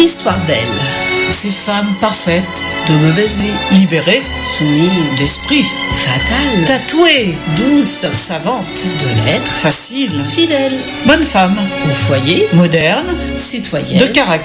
Histoire d'elle. Ces femmes parfaites, De mauvaise vie. libérées Soumise. d'esprit, Fatale. tatouées, Douce. savantes, De l'être. faciles, Fidèle. bonnes femmes, Au foyer. modernes, Citoyenne. de caractère.